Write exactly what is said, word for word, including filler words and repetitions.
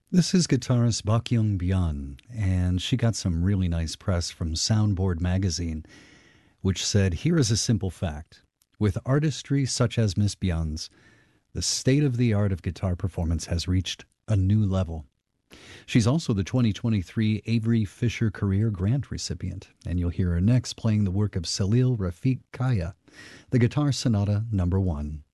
This is guitarist Bakyung Byeon, and she got some really nice press from Soundboard magazine, which said, "Here is a simple fact. With artistry such as Miss Byeon's, the state of the art of guitar performance has reached a new level." She's also the twenty twenty-three Avery Fisher Career Grant recipient, and you'll hear her next playing the work of Salil Rafiq Kaya, the Guitar Sonata Number One.